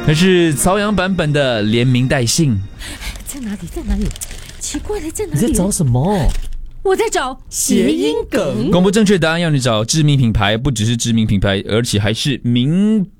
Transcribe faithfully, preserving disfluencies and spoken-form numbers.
那是曹阳版本的连名带姓。 在哪里？在哪里？奇怪了，在哪里？ 你在找什么？ 我在找谐音梗。 公布正确答案，要你找知名品牌，不只是知名品牌，而且还是名